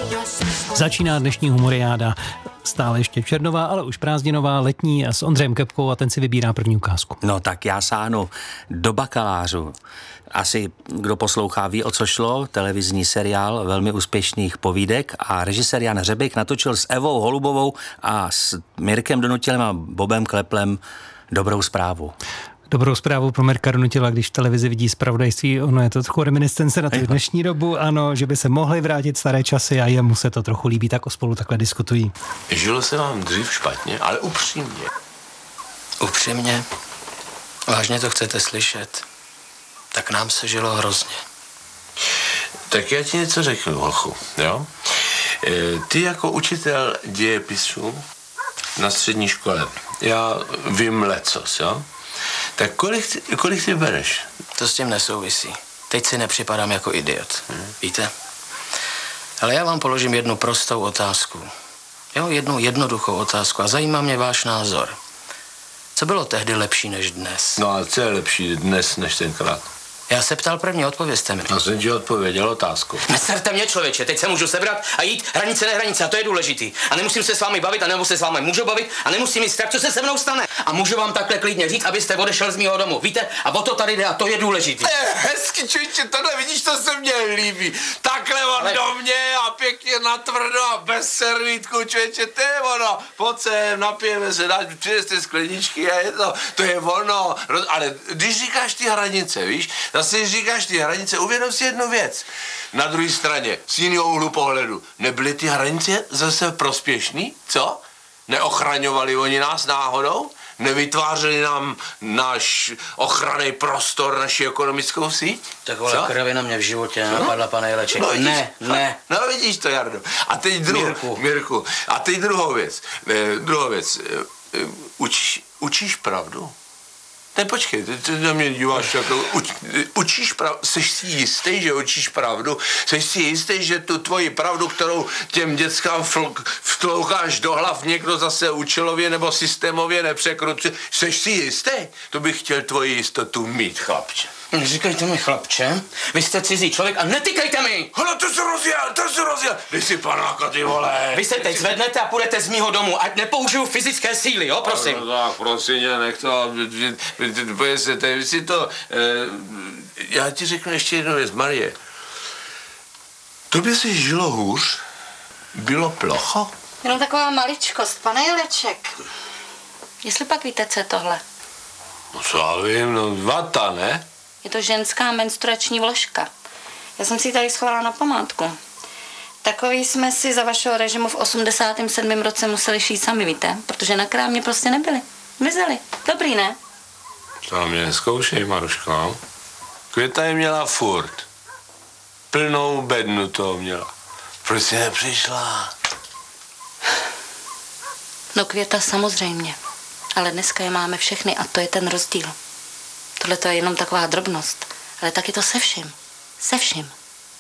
Začíná dnešní humoriáda, stále ještě červnová, ale už prázdninová, letní a s Ondřejem Kepkou a ten si vybírá první ukázku. No tak já sáhnu do Bakalářů. Asi kdo poslouchá ví, o co šlo, televizní seriál velmi úspěšných povídek a režisér Jan Hřebejk natočil s Evou Holubovou a s Mirkem Donutilem a Bobem Kleplem Dobrou zprávu. Dobrou zprávu pro Mirka Donutila, když v televizi vidí zpravodajství, ono je to trochu reminiscence na tu dnešní dobu, ano, že by se mohly vrátit staré časy a jemu se to trochu líbí, tak o spolu takhle diskutují. Žilo se vám dřív špatně, ale upřímně. Upřímně? Vážně to chcete slyšet? Tak nám se žilo hrozně. Tak já ti něco řeknu, hochu, jo? Ty jako učitel dějepisu na střední škole, já vím lecos, jo? Tak kolik ty bereš? To s tím nesouvisí. Teď si nepřipadám jako idiot, víte? Ale já vám položím jednu prostou otázku. Jo, jednu jednoduchou otázku a zajímá mě váš názor. Co bylo tehdy lepší než dnes? No a co je lepší dnes než tenkrát? Já se ptal první, odpovězte mi. Já jsem ti odpověděl otázku. Neserte mě, člověče, teď se můžu sebrat a jít hranice nehranice a to je důležitý. A nemusím se s vámi bavit a nebo se s vámi můžu bavit a nemusím mít strach, co se se mnou stane. A můžu vám takhle klidně říct, abyste odešel z mého domu, víte? A o to tady jde a to je důležitý. Hezky, člověče, tohle vidíš, to se mně líbí. Takhle on do mě a pěkně natvrdo a bez servítku, člověče, to je ono. Pojď sem, napijeme se, přineste skleničky a je to je ono. Ale když říkáš ty hranice, víš, zase říkáš ty hranice, uvědom si jednu věc. Na druhé straně, z jiného úhlu pohledu, nebyly ty hranice zase prospěšný, co? Neochraňovali oni nás náhodou? Nevytvářeli nám náš ochranný prostor, naši ekonomickou síť? Takhle krvě na mě v životě napadla, pane Jeleček. No, ne. No vidíš to, Jardo. A teď Mirku. A teď druhou věc. Učíš pravdu? Ne, počkej, ty na mě díváš jako, učíš pravdu, jsi si jistý, že učíš pravdu, jsi si jistý, že tu tvoji pravdu, kterou těm dětskám vtloukáš do hlav, někdo zase účelově nebo systémově nepřekrutí, jsi si jistý? To bych chtěl tvoji jistotu mít, chlapče. Neříkejte mi, chlapče, vy jste cizí člověk a netykejte mi! Hele, to se rozjel, Vy si panáka, ty vole. Vy se teď zvednete a půjdete z mýho domu, ať nepoužiju fyzické síly, jo, prosím. No, tak, prosím tě, nech to, vy si to, já ti řeknu ještě jednu věc, Marie. Tobě se žilo hůř? Bylo plocho? Jenom taková maličkost, pane Jeleček. Jestli pak víte, co je tohle? No co já vím, no vata, ne? Je to ženská menstruační vložka. Já jsem si ji tady schovala na památku. Takový jsme si za vašeho režimu v 87. roce museli šít sami, víte? Protože na krámě prostě nebyli. Mizeli. Dobrý, ne? To mě neskoušej, Maruško. Květa je měla furt. Plnou bednu toho měla. Proč jsi nepřišla? No Květa samozřejmě. Ale dneska je máme všechny a to je ten rozdíl. Tohle to je jenom taková drobnost. Ale tak je to se vším. Se vším.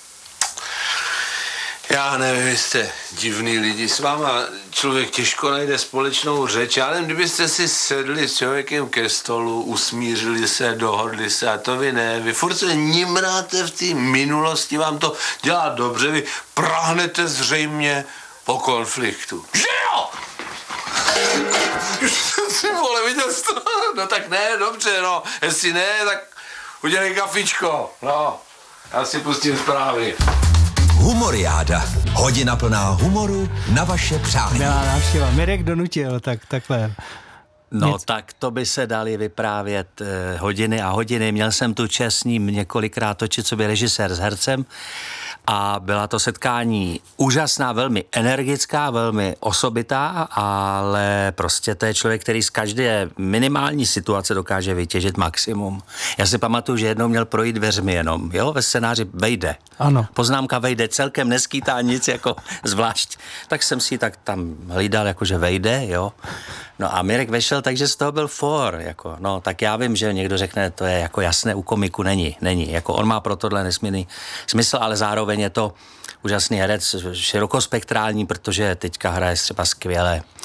Já nevím, vy jste divný lidi, s váma člověk těžko najde společnou řeč. Já nevím, kdybyste si sedli s člověkem ke stolu, usmířili se, dohodli se a to vy ne. Vy furt se nimráte v té minulosti, vám to dělá dobře, vy prahnete zřejmě po konfliktu. Že jo? Ty vole, viděl jsi to? No tak ne, dobře, no. Jestli ne, tak udělej kafičko. No, já si pustím zprávy. Humoriáda. Hodina plná humoru na vaše přání. Milá návštěva. Mirek Donutil, takhle. No tak to by se dali vyprávět hodiny a hodiny. Měl jsem tu čest s ním několikrát točit sobě režisér s hercem a byla to setkání úžasná, velmi energická, velmi osobitá, ale prostě to je člověk, který z každé minimální situace dokáže vytěžit maximum. Já si pamatuju, že jednou měl projít dveřmi jenom, jo, ve scénáři vejde. Ano. Poznámka vejde, celkem neskýtá nic jako zvlášť. Tak jsem si tak tam hlídal, jakože vejde, jo. No a Mirek vešel, takže z toho byl for, jako, no, tak já vím, že někdo řekne, to je jako jasné, u komiku není, jako on má pro tohle nesmírný smysl, ale zároveň je to úžasný herec, širokospektrální, protože teďka hraje třeba skvěle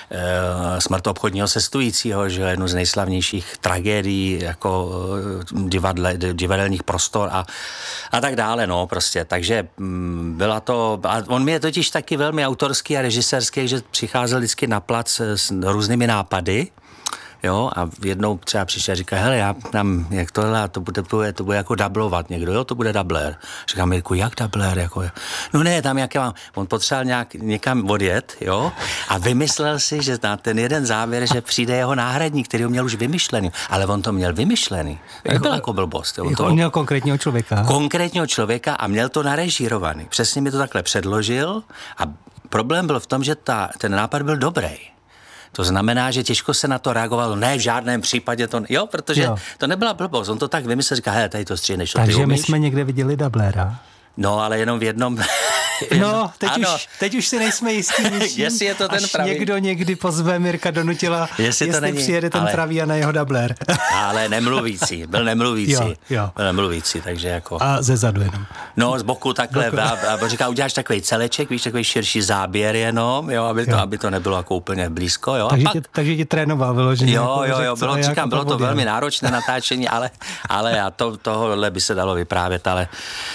smrt obchodního cestujícího, že jednu z nejslavnějších tragédií jako divadelních prostor a tak dále, no prostě. Takže byla to, a on je totiž taky velmi autorský a režisérský, že přicházel vždycky na plac s různými nápady. Jo, a jednou třeba přišel a říká, hele, já tam, jak tohle, to bude jako dublovat někdo, jo, to bude dubler. Říkám, Mirku, jak dubler, jako, no ne, tam jak já mám, on potřeboval někam odjet, jo, a vymyslel si, že na ten jeden závěr, že přijde jeho náhradník, který ho měl už vymyšlený, ale on to měl vymyšlený, nebyl jako blbost. Jo, on měl konkrétního člověka. Konkrétního člověka a měl to narežírovaný. Přesně mi to takhle předložil a problém byl v tom, že ten nápad byl dobrý. To znamená, že těžko se na to reagovalo. Ne, v žádném případě to... Jo, protože to nebyla blbost. On to tak vymyslel, říká, hele, tady to stříhneš. Takže my jsme někde viděli dublera. No, ale jenom v jednom... No, teď už si nejsme jistí, jestli je to ten pravý. Někdo někdy pozve Mirka Donutila, jestli přijede ten pravý a na jeho dubler. Ale nemluvící, byl nemluvící. Jo. Byl nemluvící, takže jako... A ze zadu jenom. No, z boku takhle. A říká, uděláš takový celeček, víš, takový širší záběr jenom, jo, aby to nebylo jako úplně blízko, jo. Takže tě trénoval vyloženě. Jo, bylo to velmi náročné natáčení, ale tohle by se dalo vyprávět, ale...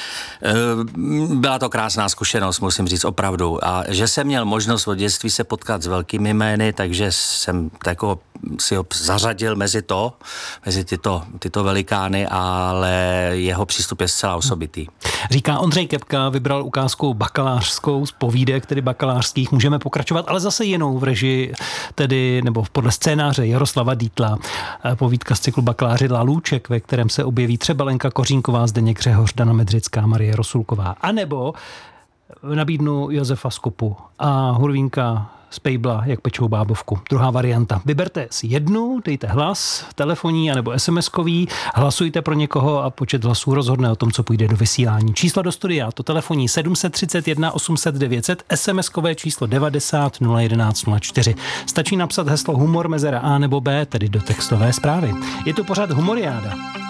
Byla to krásná zkušenost, musím říct, opravdu. A že jsem měl možnost od dětství se potkat s velkými jmény, takže jsem jako si ho zařadil mezi tyto velikány, ale jeho přístup je zcela osobitý. Říká Ondřej Kepka, vybral ukázku bakalářskou z povídek, tedy bakalářských. Můžeme pokračovat, ale zase jinou v režii, tedy nebo podle scénáře Jaroslava Dietla. Povídka z cyklu Bakaláři Lalůček, ve kterém se objeví třeba Lenka Kořínková, Zdeněk Řehoř, Dana Medřická, Marie Rosulková. A nebo nabídnu Josefa Skopu a Hurvínka z Pejbla, jak pečou bábovku. Druhá varianta. Vyberte si jednu, dejte hlas, telefonní anebo SMS-kový, hlasujte pro někoho a počet hlasů rozhodne o tom, co půjde do vysílání. Číslo do studia, to telefonní 731 800 900, SMS-kové číslo 90 011 04. Stačí napsat heslo humor mezera A nebo B, tedy do textové zprávy. Je to pořád Humoriáda.